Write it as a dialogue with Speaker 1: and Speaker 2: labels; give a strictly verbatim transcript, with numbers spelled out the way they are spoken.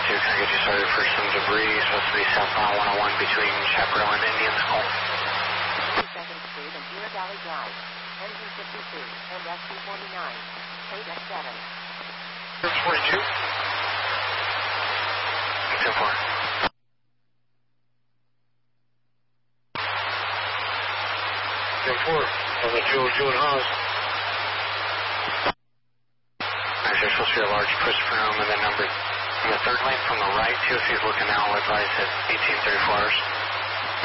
Speaker 1: two, can I get you started for some debris? Supposed to be southbound one oh one between Chaparral and Indian School.
Speaker 2: second Street and Deer Valley Drive. N G fifty-two and S C forty-nine. eight F seven.
Speaker 1: forty-two. ten four. ten four. On the Jewel, Jewel and Haas. Alright, there's supposed to be a large Christopher Room and then number in the third lane from the right. T O C is looking now, advised at eighteen thirty-four hours.